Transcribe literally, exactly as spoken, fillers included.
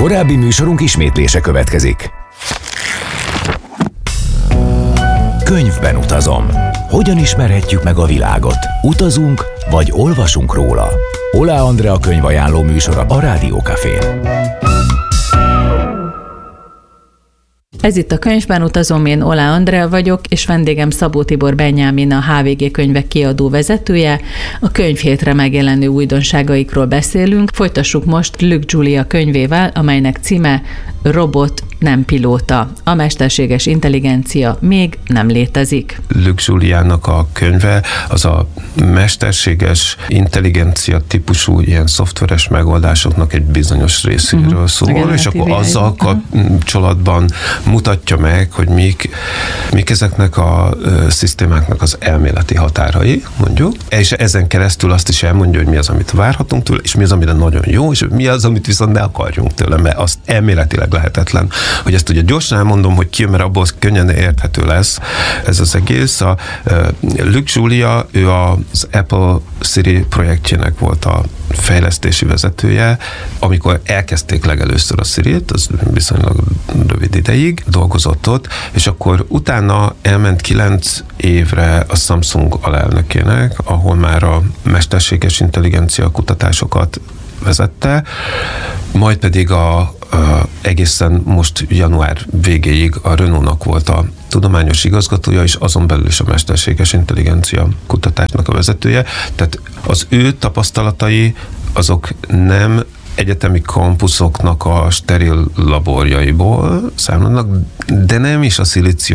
Korábbi műsorunk ismétlése következik. Könyvben utazom. Hogyan ismerhetjük meg a világot? Utazunk, vagy olvasunk róla? Oláh Andrea könyvajánló műsora a Rádió Cafén. Ez itt a Könyvben utazom, én Oláh Andrea vagyok, és vendégem Szabó Tibor Benyámin, a há vé gé Könyvek kiadó vezetője. A könyvhétre megjelenő újdonságaikról beszélünk. Folytassuk most Luc Julia könyvével, amelynek címe Robot, nem pilóta. A mesterséges intelligencia még nem létezik. Luc Juliának a könyve az a mesterséges intelligencia típusú ilyen szoftveres megoldásoknak egy bizonyos részéről uh-huh. szól, és akkor azzal kapcsolatban mutatja meg, hogy mik, mik ezeknek a uh, szisztémáknak az elméleti határai, mondjuk, és ezen keresztül azt is elmondja, hogy mi az, amit várhatunk tőle, és mi az, amire nagyon jó, és mi az, amit viszont ne akarjunk tőle, mert azt elméletileg lehetetlen. Hogy ezt ugye gyorsan elmondom, hogy ki, mert abból könnyen érthető lesz ez az egész. A uh, Luc Julia, ő az Apple Siri projektjének volt a fejlesztési vezetője, amikor elkezdték legelőször a Sirit, az viszonylag rövid ideig dolgozott ott, és akkor utána elment kilenc évre a Samsung alelnökének, ahol már a mesterséges intelligencia kutatásokat vezette, majd pedig a, a egészen most január végéig a Renault-nak volt a tudományos igazgatója, és azon belül is a mesterséges intelligencia kutatásnak a vezetője. Tehát az ő tapasztalatai azok nem egyetemi kampuszoknak a steril laborjaiból származnak, de nem is a